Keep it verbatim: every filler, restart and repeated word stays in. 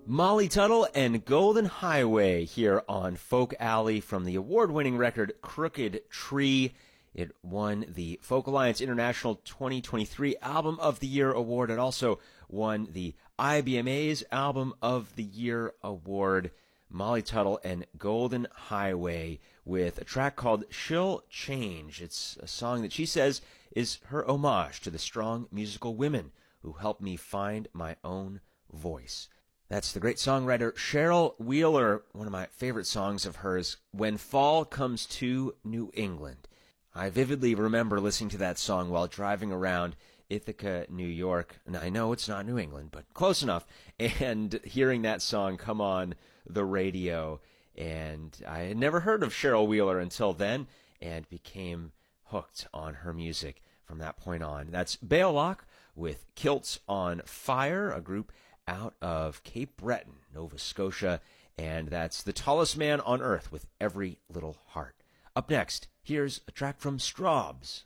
Molly Tuttle and Golden Highway here on Folk Alley from the award-winning record Crooked Tree. It won the Folk Alliance International twenty twenty-three Album of the Year Award. It also won the I B M A's Album of the Year Award. Molly Tuttle and Golden Highway with a track called She'll Change. It's a song that she says is her homage to the strong musical women who helped me find my own voice. That's the great songwriter Cheryl Wheeler, one of my favorite songs of hers, When Fall Comes to New England. I vividly remember listening to that song while driving around Ithaca, New York. And I know it's not New England, but close enough. And hearing that song come on the radio. And I had never heard of Cheryl Wheeler until then and became hooked on her music from that point on. That's Beowulf with Kilts on Fire, a group out of Cape Breton, Nova Scotia, and that's The Tallest Man on Earth with Every Little Heart. Up next, here's a track from Strawbs.